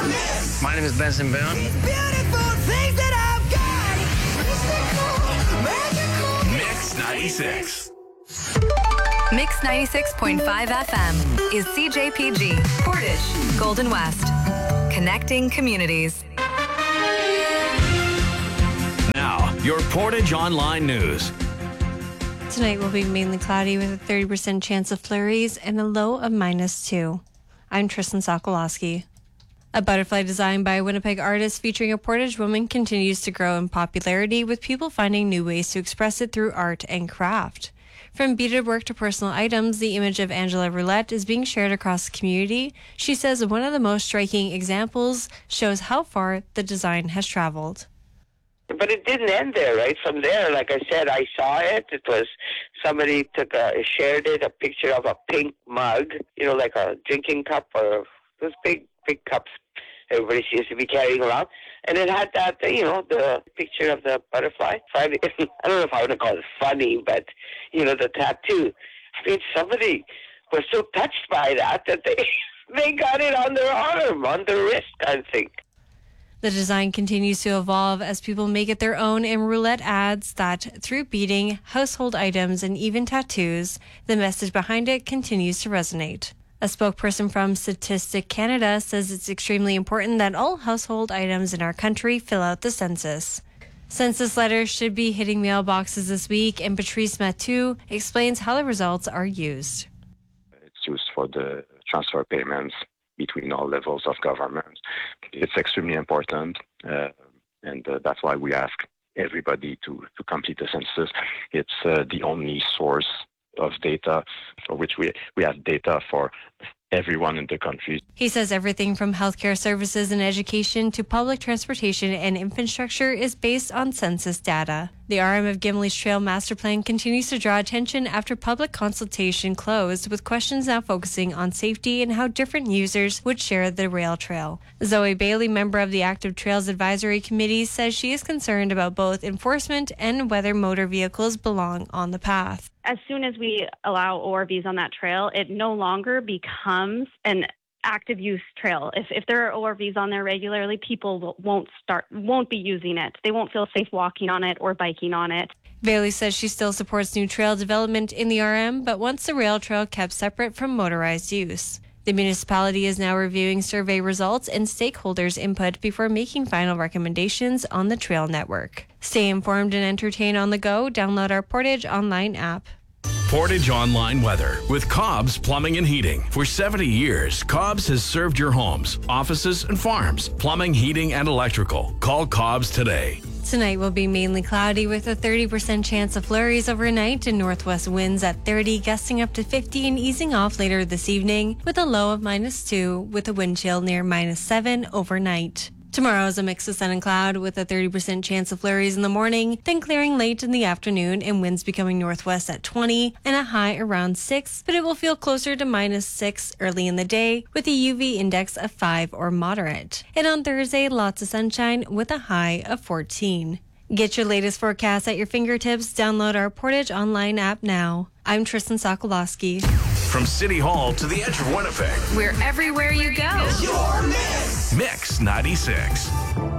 My name is Benson Boone. Mix 96. Mix 96.5 FM is CJPG, Portage, Golden West. Connecting communities. Now, your Portage Online News. Tonight will be mainly cloudy with a 30% chance of flurries and a low of -2. I'm Tristan Sokolowski. A butterfly designed by a Winnipeg artist featuring a Portage woman continues to grow in popularity, with people finding new ways to express it through art and craft. From beaded work to personal items, the image of Angela Roulette is being shared across the community. She says one of the most striking examples shows how far the design has traveled. But it didn't end there, right? From there, like I said, I saw it. It was somebody shared it, a picture of a pink mug, like a drinking cup or those big cups everybody seems to be carrying around. And it had that, the picture of the butterfly. I don't know if I want to call it funny, but, the tattoo. I mean, somebody was so touched by that they got it on their arm, on their wrist, I think. The design continues to evolve as people make it their own, and Roulette adds that through beading, household items, and even tattoos, the message behind it continues to resonate. A spokesperson from Statistic Canada says it's extremely important that all household items in our country fill out the census. Census letters should be hitting mailboxes this week, and Patrice Matou explains how the results are used. It's used for the transfer payments between all levels of government. It's extremely important, and that's why we ask everybody to complete the census. It's the only source of data for which we have data for everyone in the country. He says everything from healthcare services and education to public transportation and infrastructure is based on census data. The RM of Gimli's Trail Master Plan continues to draw attention after public consultation closed, with questions now focusing on safety and how different users would share the rail trail. Zoe Bailey, member of the Active Trails Advisory Committee, says she is concerned about both enforcement and whether motor vehicles belong on the path. As soon as we allow ORVs on that trail, it no longer becomes an active use trail. If there are ORVs on there regularly, people won't be using it. They won't feel safe walking on it or biking on it. Bailey says she still supports new trail development in the RM, but wants the rail trail kept separate from motorized use. The municipality is now reviewing survey results and stakeholders' input before making final recommendations on the trail network. Stay informed and entertain on the go. Download our Portage Online app. Portage Online Weather with Cobb's Plumbing and Heating. For 70 years, Cobb's has served your homes, offices, and farms. Plumbing, heating, and electrical. Call Cobb's today. Tonight will be mainly cloudy with a 30% chance of flurries overnight and northwest winds at 30, gusting up to 50 and easing off later this evening with a low of -2 with a wind chill near -7 overnight. Tomorrow is a mix of sun and cloud with a 30% chance of flurries in the morning, then clearing late in the afternoon and winds becoming northwest at 20 and a high around 6, but it will feel closer to -6 early in the day with a UV index of 5 or moderate. And on Thursday, lots of sunshine with a high of 14. Get your latest forecast at your fingertips. Download our Portage Online app now. I'm Tristan Sokolowski. From City Hall to the edge of Winnipeg. We're everywhere you go. Mix 96.